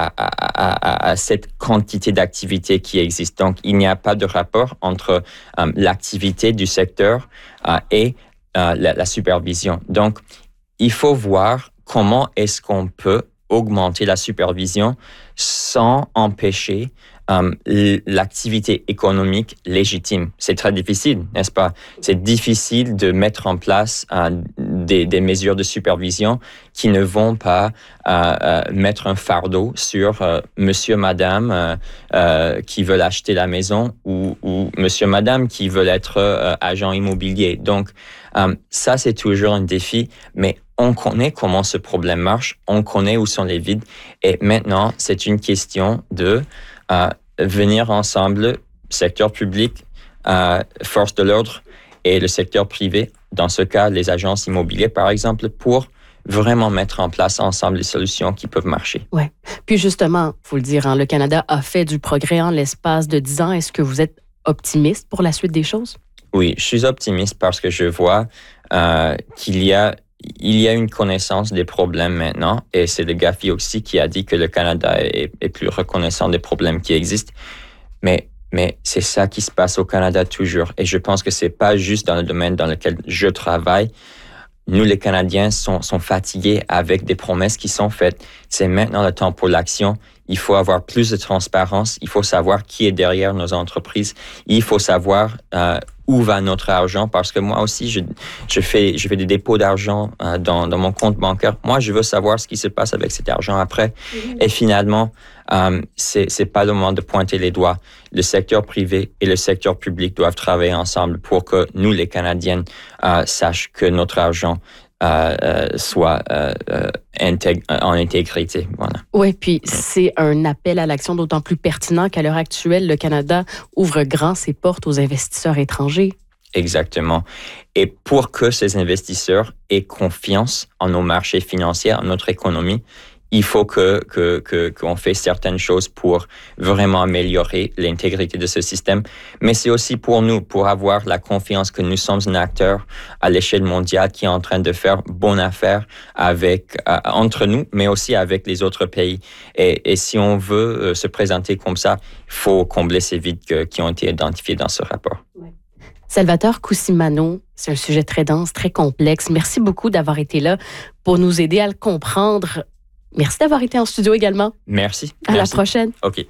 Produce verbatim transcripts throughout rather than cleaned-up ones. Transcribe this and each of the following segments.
à, à, à cette quantité d'activité qui existe. Donc, il n'y a pas de rapport entre euh, l'activité du secteur euh, et euh, la, la supervision. Donc, il faut voir comment est-ce qu'on peut augmenter la supervision sans empêcher um, l'activité économique légitime. C'est très difficile, n'est-ce pas? C'est difficile de mettre en place uh, des, des mesures de supervision qui ne vont pas uh, uh, mettre un fardeau sur uh, monsieur, madame uh, uh, qui veulent acheter la maison ou, ou monsieur, madame qui veulent être uh, agent immobilier. Donc, um, ça, c'est toujours un défi, mais on connaît comment ce problème marche, on connaît où sont les vides, et maintenant, c'est une question de euh, venir ensemble, secteur public, euh, force de l'ordre et le secteur privé, dans ce cas, les agences immobilières, par exemple, pour vraiment mettre en place ensemble les solutions qui peuvent marcher. Oui. Puis justement, il faut le dire, hein, le Canada a fait du progrès en l'espace de dix ans. Est-ce que vous êtes optimiste pour la suite des choses? Oui, je suis optimiste parce que je vois euh, qu'il y a Il y a une connaissance des problèmes maintenant, et c'est le Gafi aussi qui a dit que le Canada est, est plus reconnaissant des problèmes qui existent. Mais, mais c'est ça qui se passe au Canada toujours. Et je pense que c'est pas juste dans le domaine dans lequel je travaille. Nous, les Canadiens, sont, sont fatigués avec des promesses qui sont faites. C'est maintenant le temps pour l'action. Il faut avoir plus de transparence. Il faut savoir qui est derrière nos entreprises. Il faut savoir euh, où va notre argent, parce que moi aussi, je, je, fais, je fais des dépôts d'argent euh, dans, dans mon compte bancaire. Moi, je veux savoir ce qui se passe avec cet argent après. Mm-hmm. Et finalement, euh, c'est, c'est pas le moment de pointer les doigts. Le secteur privé et le secteur public doivent travailler ensemble pour que nous, les Canadiens, euh, sachent que notre argent Euh, euh, soit euh, euh, intègre, en intégrité. Voilà. Oui, puis c'est un appel à l'action d'autant plus pertinent qu'à l'heure actuelle, le Canada ouvre grand ses portes aux investisseurs étrangers. Exactement. Et pour que ces investisseurs aient confiance en nos marchés financiers, en notre économie, il faut que, que, que, qu'on fait certaines choses pour vraiment améliorer l'intégrité de ce système. Mais c'est aussi pour nous, pour avoir la confiance que nous sommes un acteur à l'échelle mondiale qui est en train de faire bonne affaire avec, euh, entre nous, mais aussi avec les autres pays. Et, et si on veut euh, se présenter comme ça, il faut combler ces vides que, qui ont été identifiés dans ce rapport. Ouais. Salvatore Cusimano, c'est un sujet très dense, très complexe. Merci beaucoup d'avoir été là pour nous aider à le comprendre. Merci d'avoir été en studio également. Merci. À Merci. la prochaine. OK.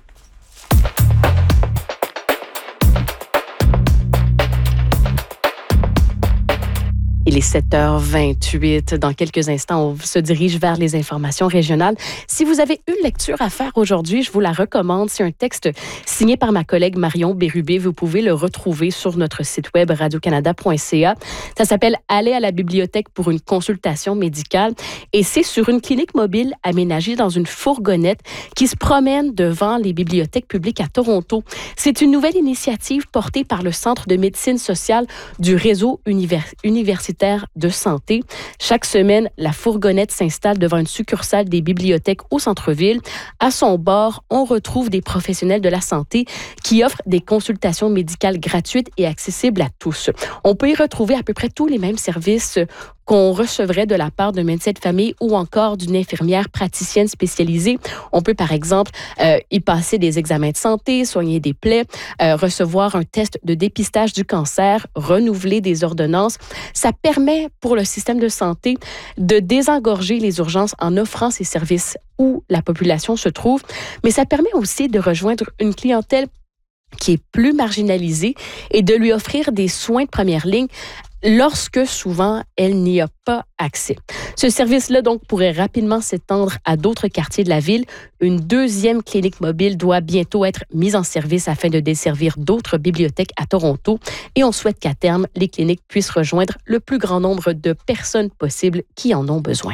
Il est sept heures vingt-huit. Dans quelques instants, on se dirige vers les informations régionales. Si vous avez une lecture à faire aujourd'hui, je vous la recommande. C'est un texte signé par ma collègue Marion Bérubé. Vous pouvez le retrouver sur notre site web radio canada point c a. Ça s'appelle « Aller à la bibliothèque pour une consultation médicale » et c'est sur une clinique mobile aménagée dans une fourgonnette qui se promène devant les bibliothèques publiques à Toronto. C'est une nouvelle initiative portée par le Centre de médecine sociale du réseau univers- universitaire de santé. Chaque semaine, la fourgonnette s'installe devant une succursale des bibliothèques au centre-ville. À son bord, on retrouve des professionnels de la santé qui offrent des consultations médicales gratuites et accessibles à tous. On peut y retrouver à peu près tous les mêmes services qu'on recevrait de la part d'un médecin de famille ou encore d'une infirmière praticienne spécialisée. On peut, par exemple, euh, y passer des examens de santé, soigner des plaies, euh, recevoir un test de dépistage du cancer, renouveler des ordonnances. Ça permet pour le système de santé de désengorger les urgences en offrant ces services où la population se trouve, mais ça permet aussi de rejoindre une clientèle qui est plus marginalisée et de lui offrir des soins de première ligne lorsque souvent elle n'y a pas accès. Ce service-là donc pourrait rapidement s'étendre à d'autres quartiers de la ville. Une deuxième clinique mobile doit bientôt être mise en service afin de desservir d'autres bibliothèques à Toronto et on souhaite qu'à terme, les cliniques puissent rejoindre le plus grand nombre de personnes possibles qui en ont besoin.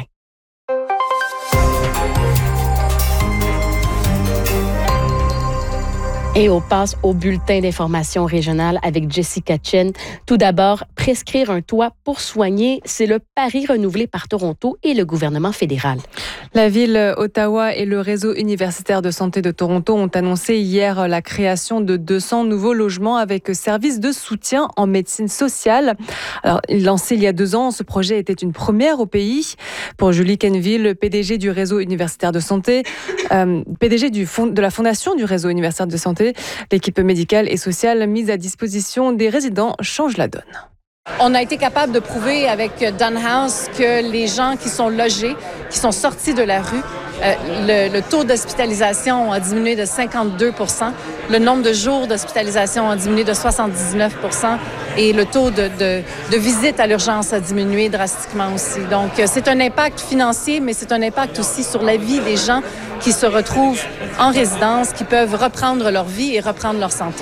Et on passe au bulletin d'information régionale avec Jessica Chen. Tout d'abord, prescrire un toit pour soigner, c'est le pari renouvelé par Toronto et le gouvernement fédéral. La ville Ottawa et le réseau universitaire de santé de Toronto ont annoncé hier la création de deux cents nouveaux logements avec services de soutien en médecine sociale. Alors, lancé il y a deux ans, ce projet était une première au pays. Pour Julie Kenville, P D G du réseau universitaire de santé, euh, P D G du fond, de la fondation du réseau universitaire de santé, l'équipe médicale et sociale mise à disposition des résidents change la donne. On a été capable de prouver avec Dunhouse que les gens qui sont logés, qui sont sortis de la rue, euh, le, le taux d'hospitalisation a diminué de cinquante-deux pour cent, le nombre de jours d'hospitalisation a diminué de soixante-dix-neuf pour cent et le taux de, de, de visite à l'urgence a diminué drastiquement aussi. Donc, c'est un impact financier, mais c'est un impact aussi sur la vie des gens qui se retrouvent en résidence, qui peuvent reprendre leur vie et reprendre leur santé.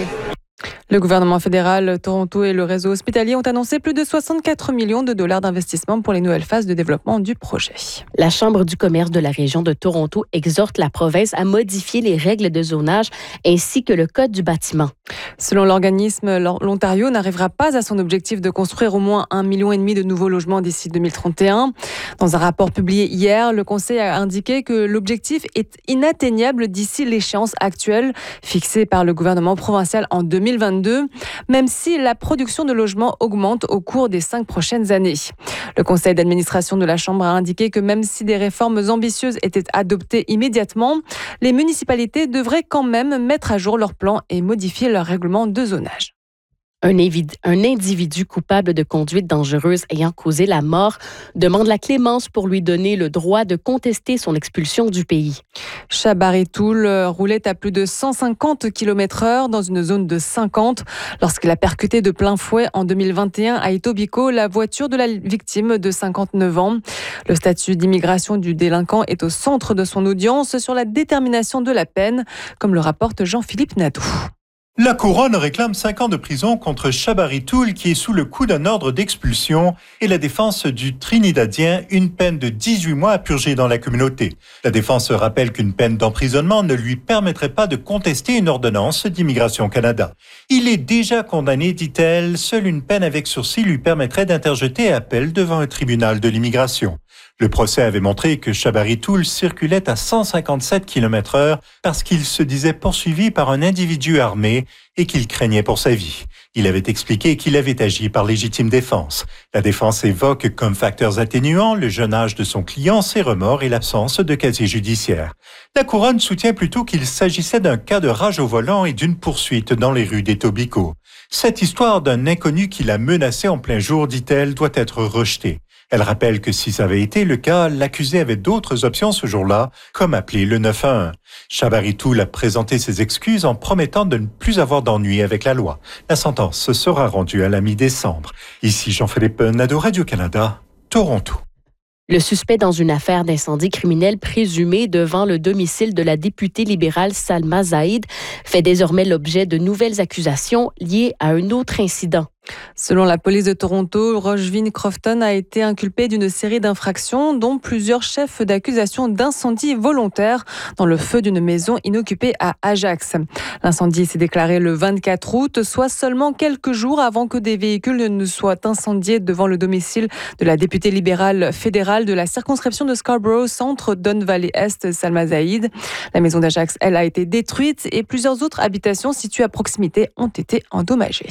Le gouvernement fédéral, Toronto et le réseau hospitalier ont annoncé plus de soixante-quatre millions de dollars d'investissement pour les nouvelles phases de développement du projet. La Chambre du commerce de la région de Toronto exhorte la province à modifier les règles de zonage ainsi que le code du bâtiment. Selon l'organisme, l'Ontario n'arrivera pas à son objectif de construire au moins un million et demi de nouveaux logements d'ici deux mille trente et un. Dans un rapport publié hier, le Conseil a indiqué que l'objectif est inatteignable d'ici l'échéance actuelle fixée par le gouvernement provincial en deux mille vingt-deux. Même si la production de logements augmente au cours des cinq prochaines années. Le conseil d'administration de la Chambre a indiqué que même si des réformes ambitieuses étaient adoptées immédiatement, les municipalités devraient quand même mettre à jour leurs plans et modifier leur règlement de zonage. Un, un individu coupable de conduite dangereuse ayant causé la mort demande la clémence pour lui donner le droit de contester son expulsion du pays. Shabari Toul roulait à plus de cent cinquante kilomètres heure dans une zone de cinquante lorsqu'il a percuté de plein fouet en deux mille vingt et un à Etobicoke la voiture de la victime de cinquante-neuf ans. Le statut d'immigration du délinquant est au centre de son audience sur la détermination de la peine, comme le rapporte Jean-Philippe Nadeau. La couronne réclame cinq ans de prison contre Shabari Toul qui est sous le coup d'un ordre d'expulsion et la défense du Trinidadien une peine de dix-huit mois à purger dans la communauté. La défense rappelle qu'une peine d'emprisonnement ne lui permettrait pas de contester une ordonnance d'Immigration Canada. Il est déjà condamné, dit-elle, seule une peine avec sursis lui permettrait d'interjeter appel devant un tribunal de l'immigration. Le procès avait montré que Shabari Toul circulait à cent cinquante-sept kilomètres heure parce qu'il se disait poursuivi par un individu armé et qu'il craignait pour sa vie. Il avait expliqué qu'il avait agi par légitime défense. La défense évoque comme facteurs atténuants le jeune âge de son client, ses remords et l'absence de casier judiciaire. La couronne soutient plutôt qu'il s'agissait d'un cas de rage au volant et d'une poursuite dans les rues d'Etobicoke. Cette histoire d'un inconnu qui l'a menacé en plein jour, dit-elle, doit être rejetée. Elle rappelle que si ça avait été le cas, l'accusé avait d'autres options ce jour-là, comme appeler le neuf un un. Shabari Toul a présenté ses excuses en promettant de ne plus avoir d'ennuis avec la loi. La sentence sera rendue à la mi-décembre. Ici Jean-Philippe Nadeau, Radio-Canada, Toronto. Le suspect dans une affaire d'incendie criminel présumé devant le domicile de la députée libérale Salma Zaïd fait désormais l'objet de nouvelles accusations liées à un autre incident. Selon la police de Toronto, Rochvin Crofton a été inculpé d'une série d'infractions, dont plusieurs chefs d'accusation d'incendie volontaire dans le feu d'une maison inoccupée à Ajax. L'incendie s'est déclaré le vingt-quatre août, soit seulement quelques jours avant que des véhicules ne soient incendiés devant le domicile de la députée libérale fédérale de la circonscription de Scarborough Centre, Don Valley Est, Salma Zaïd. La maison d'Ajax, elle, a été détruite et plusieurs autres habitations situées à proximité ont été endommagées.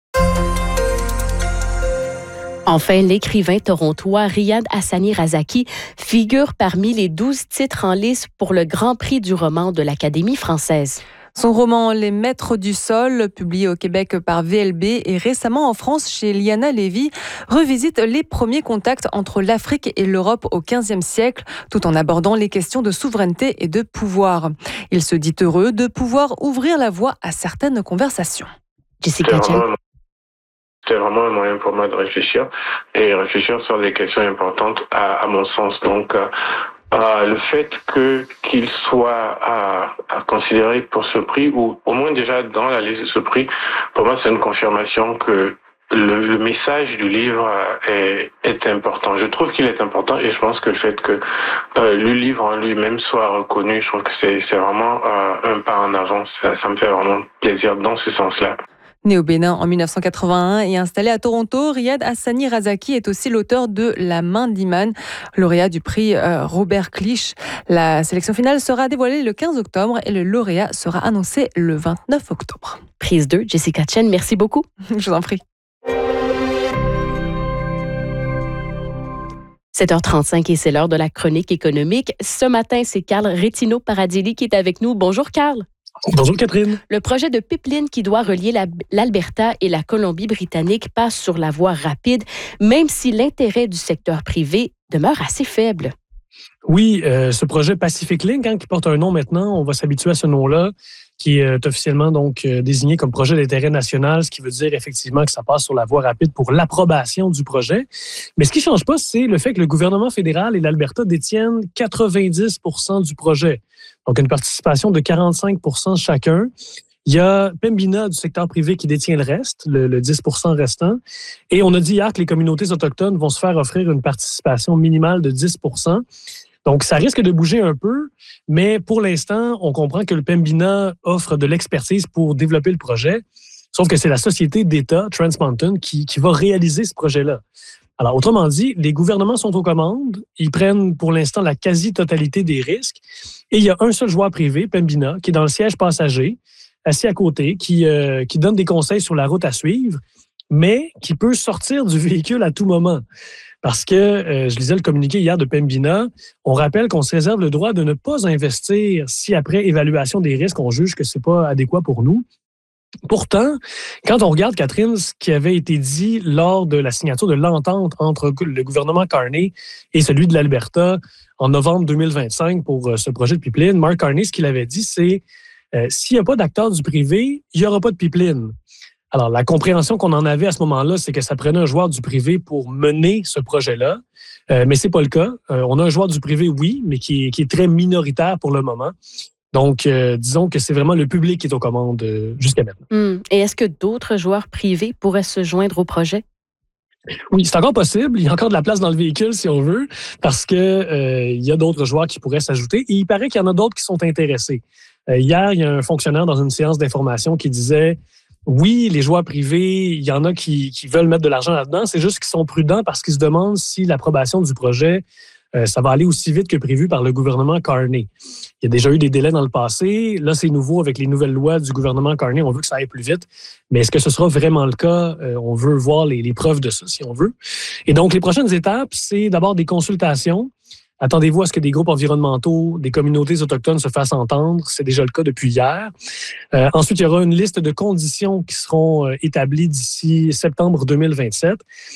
Enfin, l'écrivain torontois Riyad Hassani Razaki figure parmi les douze titres en lice pour le Grand Prix du roman de l'Académie française. Son roman « Les Maîtres du Sol », publié au Québec par V L B et récemment en France chez Liana Lévy, revisite les premiers contacts entre l'Afrique et l'Europe au quinzième siècle, tout en abordant les questions de souveraineté et de pouvoir. Il se dit heureux de pouvoir ouvrir la voie à certaines conversations. Jessica Chen. C'était vraiment un moyen pour moi de réfléchir et réfléchir sur des questions importantes à, à mon sens. Donc, euh, euh, le fait que qu'il soit à, à considérer pour ce prix, ou au moins déjà dans la liste de ce prix, pour moi, c'est une confirmation que le, le message du livre est, est important. Je trouve qu'il est important et je pense que le fait que euh, le livre en lui-même soit reconnu, je trouve que c'est, c'est vraiment euh, un pas en avant. Ça, ça me fait vraiment plaisir dans ce sens-là. Né au Bénin en dix-neuf cent quatre-vingt-un et installé à Toronto, Riyad Hassani Razaki est aussi l'auteur de La main d'Iman, lauréat du prix Robert Clich. La sélection finale sera dévoilée le quinze octobre et le lauréat sera annoncé le vingt-neuf octobre. Prise deux, Jessica Chen, merci beaucoup. Je vous en prie. sept heures trente-cinq et c'est l'heure de la chronique économique. Ce matin, c'est Carl Retino-Paradili qui est avec nous. Bonjour Carl. Bonjour Catherine. Le projet de pipeline qui doit relier la, l'Alberta et la Colombie-Britannique passe sur la voie rapide, même si l'intérêt du secteur privé demeure assez faible. Oui, euh, ce projet Pacific Link, hein, qui porte un nom maintenant, on va s'habituer à ce nom-là, qui est officiellement donc euh, désigné comme projet d'intérêt national, ce qui veut dire effectivement que ça passe sur la voie rapide pour l'approbation du projet. Mais ce qui ne change pas, c'est le fait que le gouvernement fédéral et l'Alberta détiennent quatre-vingt-dix pour cent du projet. Donc, une participation de quarante-cinq pour cent chacun. Il y a Pembina du secteur privé qui détient le reste, le, le dix pour cent restant. Et on a dit hier que les communautés autochtones vont se faire offrir une participation minimale de dix pour cent. Donc, ça risque de bouger un peu, mais pour l'instant, on comprend que le Pembina offre de l'expertise pour développer le projet, sauf que c'est la société d'État, Trans Mountain, qui, qui va réaliser ce projet-là. Alors, autrement dit, les gouvernements sont aux commandes, ils prennent pour l'instant la quasi-totalité des risques, et il y a un seul joueur privé, Pembina, qui est dans le siège passager, assis à côté, qui, euh, qui donne des conseils sur la route à suivre, mais qui peut sortir du véhicule à tout moment. Parce que, euh, je lisais le communiqué hier de Pembina, on rappelle qu'on se réserve le droit de ne pas investir si après évaluation des risques, on juge que c'est pas adéquat pour nous. Pourtant, quand on regarde, Catherine, ce qui avait été dit lors de la signature de l'entente entre le gouvernement Carney et celui de l'Alberta en novembre deux mille vingt-cinq pour ce projet de pipeline, Mark Carney, ce qu'il avait dit, c'est euh, s'il n'y a pas d'acteurs du privé, il n'y aura pas de pipeline. Alors, la compréhension qu'on en avait à ce moment-là, c'est que ça prenait un joueur du privé pour mener ce projet-là, euh, mais c'est pas le cas. Euh, on a un joueur du privé, oui, mais qui est, qui est très minoritaire pour le moment. Donc, euh, disons que c'est vraiment le public qui est aux commandes euh, jusqu'à maintenant. Mmh. Et est-ce que d'autres joueurs privés pourraient se joindre au projet? Oui, c'est encore possible. Il y a encore de la place dans le véhicule, si on veut, parce que euh, il y a d'autres joueurs qui pourraient s'ajouter. Et il paraît qu'il y en a d'autres qui sont intéressés. Euh, hier, il y a un fonctionnaire dans une séance d'information qui disait oui, les joueurs privés, il y en a qui, qui veulent mettre de l'argent là-dedans. C'est juste qu'ils sont prudents parce qu'ils se demandent si l'approbation du projet, euh, ça va aller aussi vite que prévu par le gouvernement Carney. Il y a déjà eu des délais dans le passé. Là, c'est nouveau avec les nouvelles lois du gouvernement Carney. On veut que ça aille plus vite. Mais est-ce que ce sera vraiment le cas? Euh, on veut voir les, les preuves de ça, si on veut. Et donc, les prochaines étapes, c'est d'abord des consultations. Attendez-vous à ce que des groupes environnementaux, des communautés autochtones se fassent entendre. C'est déjà le cas depuis hier. Euh, ensuite, il y aura une liste de conditions qui seront euh, établies d'ici septembre deux mille vingt-sept.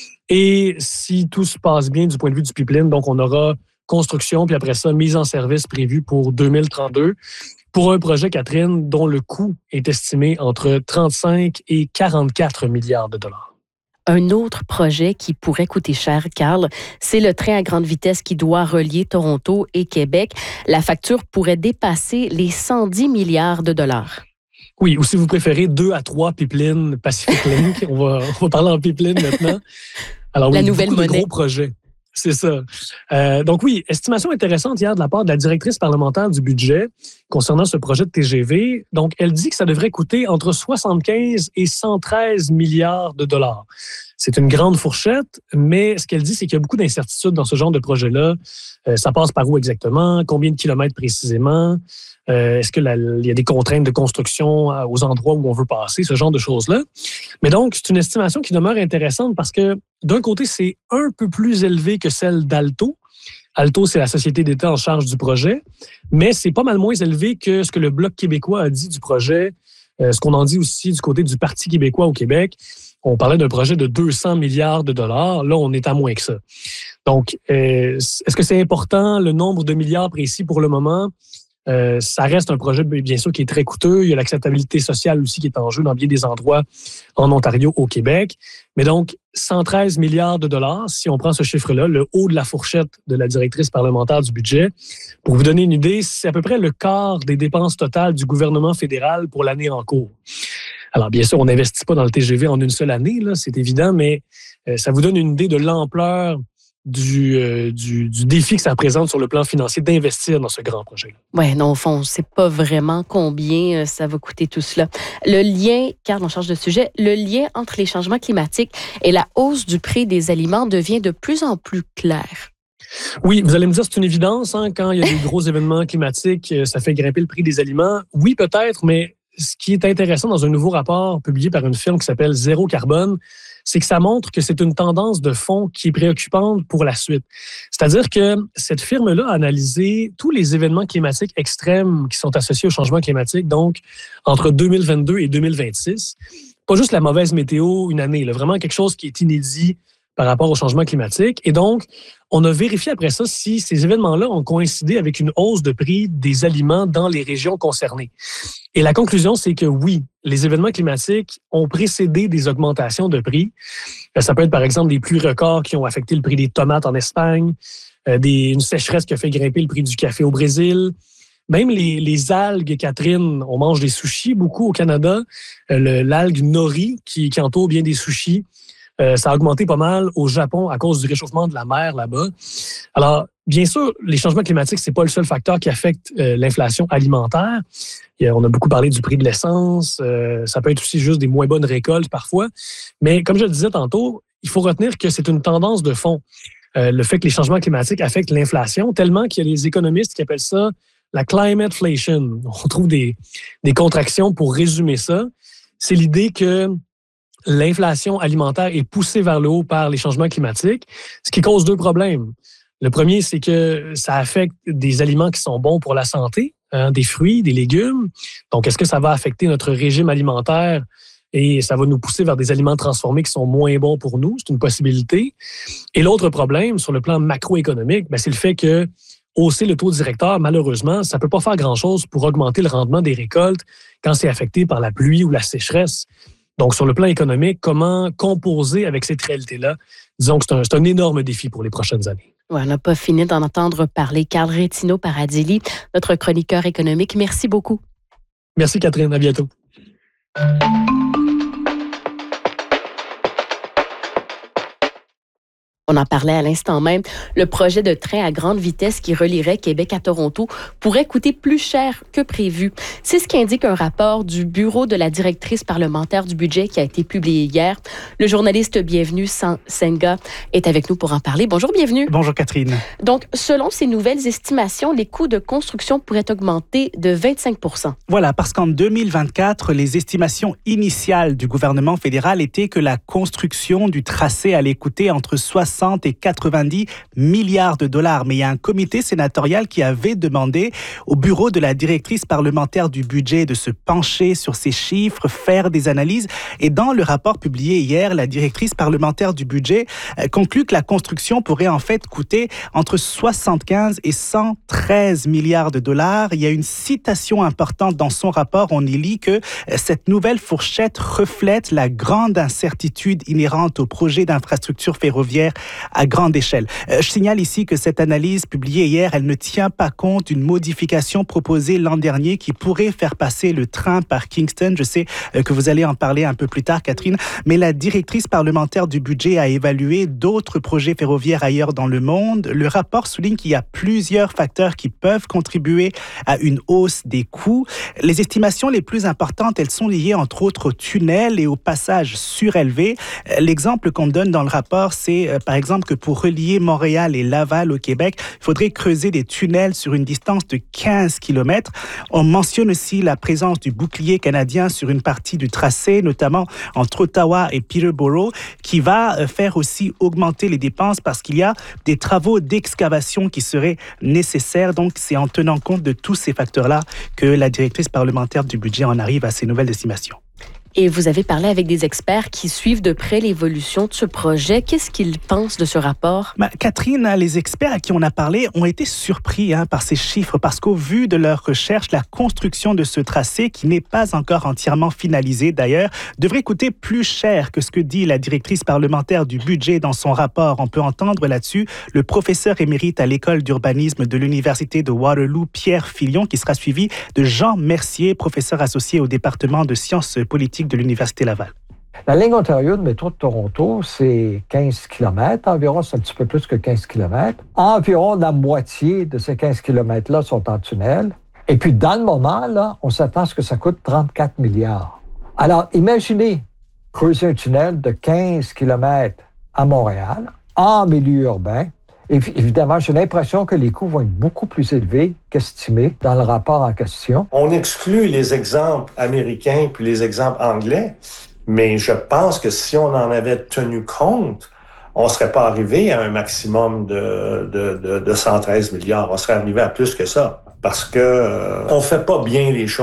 Et si tout se passe bien du point de vue du pipeline, donc on aura construction, puis après ça, mise en service prévue pour deux mille trente-deux, pour un projet, Catherine, dont le coût est estimé entre trente-cinq et quarante-quatre milliards de dollars. Un autre projet qui pourrait coûter cher, Carl, c'est le train à grande vitesse qui doit relier Toronto et Québec. La facture pourrait dépasser les cent dix milliards de dollars. Oui, ou si vous préférez, deux à trois pipelines Pacific Link. on, va, on va parler en pipeline maintenant. Alors, oui, la nouvelle beaucoup monnaie. de gros projets. C'est ça. Euh, donc oui, estimation intéressante hier de la part de la directrice parlementaire du budget concernant ce projet de T G V. Donc, elle dit que ça devrait coûter entre soixante-quinze et cent treize milliards de dollars. C'est une grande fourchette, mais ce qu'elle dit, c'est qu'il y a beaucoup d'incertitudes dans ce genre de projet-là. Euh, ça passe par où exactement? Combien de kilomètres précisément? Euh, est-ce qu'il y a des contraintes de construction aux endroits où on veut passer? Ce genre de choses-là. Mais donc, c'est une estimation qui demeure intéressante parce que, d'un côté, c'est un peu plus élevé que celle d'Alto. Alto, c'est la société d'État en charge du projet, mais c'est pas mal moins élevé que ce que le Bloc québécois a dit du projet, euh, ce qu'on en dit aussi du côté du Parti québécois au Québec. On parlait d'un projet de deux cents milliards de dollars. Là, on est à moins que ça. Donc, euh, est-ce que c'est important, le nombre de milliards précis pour le moment? Euh, ça reste un projet, bien sûr, qui est très coûteux. Il y a l'acceptabilité sociale aussi qui est en jeu dans bien des endroits en Ontario, au Québec. Mais donc, cent treize milliards de dollars, si on prend ce chiffre-là, le haut de la fourchette de la directrice parlementaire du budget. Pour vous donner une idée, c'est à peu près le quart des dépenses totales du gouvernement fédéral pour l'année en cours. Alors, bien sûr, on n'investit pas dans le T G V en une seule année, là, c'est évident, mais euh, ça vous donne une idée de l'ampleur du, euh, du, du défi que ça représente sur le plan financier d'investir dans ce grand projet. Oui, non, au fond, on ne sait pas vraiment combien ça va coûter tout cela. Le lien, Carl, on change de sujet, le lien entre les changements climatiques et la hausse du prix des aliments devient de plus en plus clair. Oui, vous allez me dire, c'est une évidence, hein, quand il y a des gros événements climatiques, ça fait grimper le prix des aliments. Oui, peut-être, mais ce qui est intéressant dans un nouveau rapport publié par une firme qui s'appelle Zéro Carbone, c'est que ça montre que c'est une tendance de fond qui est préoccupante pour la suite. C'est-à-dire que cette firme-là a analysé tous les événements climatiques extrêmes qui sont associés au changement climatique, donc entre deux mille vingt-deux et deux mille vingt-six. Pas juste la mauvaise météo une année, là, vraiment quelque chose qui est inédit par rapport au changement climatique. Et donc, on a vérifié après ça si ces événements-là ont coïncidé avec une hausse de prix des aliments dans les régions concernées. Et la conclusion, c'est que oui, les événements climatiques ont précédé des augmentations de prix. Ça peut être, par exemple, des pluies records qui ont affecté le prix des tomates en Espagne, des, une sécheresse qui a fait grimper le prix du café au Brésil. Même les, les algues, Catherine, on mange des sushis beaucoup au Canada. Le, l'algue nori qui, qui entoure bien des sushis, Euh, ça a augmenté pas mal au Japon à cause du réchauffement de la mer là-bas. Alors, bien sûr, les changements climatiques, c'est pas le seul facteur qui affecte euh, l'inflation alimentaire. Il y a, on a beaucoup parlé du prix de l'essence. Euh, ça peut être aussi juste des moins bonnes récoltes parfois. Mais comme je le disais tantôt, il faut retenir que c'est une tendance de fond. Euh, le fait que les changements climatiques affectent l'inflation, tellement qu'il y a des économistes qui appellent ça la climateflation. On trouve des, des contractions pour résumer ça. C'est l'idée que l'inflation alimentaire est poussée vers le haut par les changements climatiques, ce qui cause deux problèmes. Le premier, c'est que ça affecte des aliments qui sont bons pour la santé, hein, des fruits, des légumes. Donc, est-ce que ça va affecter notre régime alimentaire et ça va nous pousser vers des aliments transformés qui sont moins bons pour nous? C'est une possibilité. Et l'autre problème, sur le plan macroéconomique, bien, c'est le fait que hausser le taux directeur, malheureusement, ça ne peut pas faire grand-chose pour augmenter le rendement des récoltes quand c'est affecté par la pluie ou la sécheresse. Donc, sur le plan économique, comment composer avec cette réalité-là? Disons que c'est un, c'est un énorme défi pour les prochaines années. Ouais, on n'a pas fini d'en entendre parler. Carl Retino-Paradilli, notre chroniqueur économique. Merci beaucoup. Merci, Catherine. À bientôt. On en parlait à l'instant même. Le projet de train à grande vitesse qui relierait Québec à Toronto pourrait coûter plus cher que prévu. C'est ce qu'indique un rapport du bureau de la directrice parlementaire du budget qui a été publié hier. Le journaliste Bienvenu Senga est avec nous pour en parler. Bonjour, Bienvenu. Bonjour, Catherine. Donc, selon ces nouvelles estimations, les coûts de construction pourraient augmenter de vingt-cinq pour cent. Voilà, parce qu'en deux mille vingt-quatre, les estimations initiales du gouvernement fédéral étaient que la construction du tracé allait coûter entre soixante et quatre-vingt-dix milliards de dollars. Mais il y a un comité sénatorial qui avait demandé au bureau de la directrice parlementaire du budget de se pencher sur ces chiffres, faire des analyses. Et dans le rapport publié hier, la directrice parlementaire du budget conclut que la construction pourrait en fait coûter entre soixante-quinze et cent treize milliards de dollars. Il y a une citation importante dans son rapport. On y lit que cette nouvelle fourchette reflète la grande incertitude inhérente au projet d'infrastructure ferroviaire à grande échelle. Euh, je signale ici que cette analyse publiée hier, elle ne tient pas compte d'une modification proposée l'an dernier qui pourrait faire passer le train par Kingston. Je sais euh, que vous allez en parler un peu plus tard, Catherine, mais la directrice parlementaire du budget a évalué d'autres projets ferroviaires ailleurs dans le monde. Le rapport souligne qu'il y a plusieurs facteurs qui peuvent contribuer à une hausse des coûts. Les estimations les plus importantes, elles sont liées entre autres aux tunnels et aux passages surélevés. L'exemple qu'on donne dans le rapport, c'est euh, par exemple que pour relier Montréal et Laval au Québec, il faudrait creuser des tunnels sur une distance de quinze kilomètres. On mentionne aussi la présence du bouclier canadien sur une partie du tracé, notamment entre Ottawa et Peterborough, qui va faire aussi augmenter les dépenses parce qu'il y a des travaux d'excavation qui seraient nécessaires. Donc, c'est en tenant compte de tous ces facteurs-là que la directrice parlementaire du budget en arrive à ces nouvelles estimations. Et vous avez parlé avec des experts qui suivent de près l'évolution de ce projet. Qu'est-ce qu'ils pensent de ce rapport? Bah, Catherine, les experts à qui on a parlé ont été surpris hein, par ces chiffres parce qu'au vu de leurs recherches, la construction de ce tracé, qui n'est pas encore entièrement finalisé d'ailleurs, devrait coûter plus cher que ce que dit la directrice parlementaire du budget dans son rapport. On peut entendre là-dessus le professeur émérite à l'école d'urbanisme de l'Université de Waterloo, Pierre Filion, qui sera suivi de Jean Mercier, professeur associé au département de sciences politiques scientifique de l'Université Laval. La ligne Ontario de métro de Toronto, c'est quinze kilomètres environ, c'est un petit peu plus que quinze kilomètres. Environ la moitié de ces quinze kilomètres-là sont en tunnel. Et puis, dans le moment, là, on s'attend à ce que ça coûte trente-quatre milliards. Alors, imaginez creuser un tunnel de quinze kilomètres à Montréal, en milieu urbain. Et évidemment, j'ai l'impression que les coûts vont être beaucoup plus élevés qu'estimés dans le rapport en question. On exclut les exemples américains puis les exemples anglais, mais je pense que si on en avait tenu compte, on ne serait pas arrivé à un maximum de, de, de, de cent treize milliards. On serait arrivé à plus que ça, parce que euh, on fait pas bien les choses.